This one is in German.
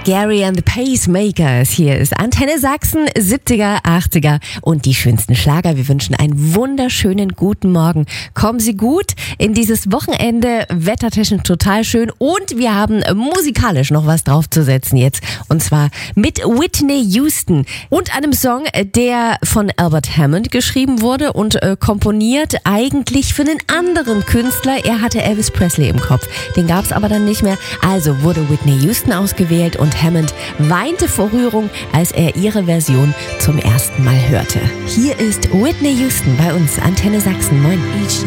Gary and the Pacemakers. Hier ist Antenne Sachsen, 70er, 80er und die schönsten Schlager. Wir wünschen einen wunderschönen guten Morgen. Kommen Sie gut in dieses Wochenende, wettertechnisch total schön und wir haben musikalisch noch was draufzusetzen jetzt. Und zwar mit Whitney Houston und einem Song, der von Albert Hammond geschrieben wurde und komponiert eigentlich für einen anderen Künstler. Er hatte Elvis Presley im Kopf. Den gab es aber dann nicht mehr. Also wurde Whitney Houston ausgewählt und Hammond weinte vor Rührung, als er ihre Version zum ersten Mal hörte. Hier ist Whitney Houston bei uns, Antenne Sachsen. Moin. Each